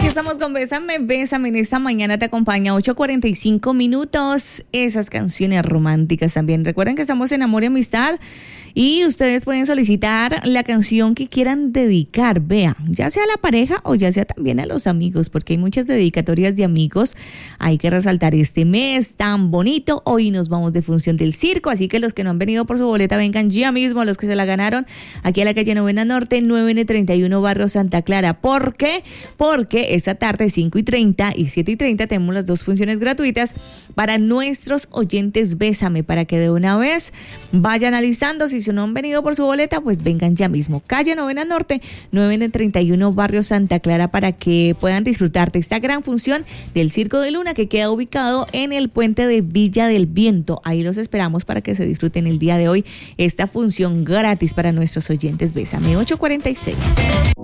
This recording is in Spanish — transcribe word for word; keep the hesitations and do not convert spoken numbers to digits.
Estamos con Bésame, Bésame. En esta mañana te acompaña ocho cuarenta y cinco minutos. Esas canciones románticas también. Recuerden que estamos en Amor y Amistad y ustedes pueden solicitar la canción que quieran dedicar. Vea, ya sea a la pareja o ya sea también a los amigos, porque hay muchas dedicatorias de amigos. Hay que resaltar este mes tan bonito. Hoy nos vamos de función del circo, así que los que no han venido por su boleta vengan ya mismo, los que se la ganaron, aquí a la calle Novena Norte, nueve N treinta y uno, Barrio Santa Clara. ¿Por qué? Porque esta tarde, cinco y treinta y siete y treinta, tenemos las dos funciones gratuitas para nuestros oyentes Bésame, para que de una vez vayan analizando. Si no han venido por su boleta, pues vengan ya mismo. Calle Novena Norte, nueve N treinta y uno, Barrio Santa Clara, para que puedan disfrutar de esta gran función del Circo de Luna, que queda ubicado en el puente de Villa del Viento. Ahí los esperamos para que se disfruten el día de hoy esta función gratis para nuestros oyentes Bésame. ocho cuarenta y seis.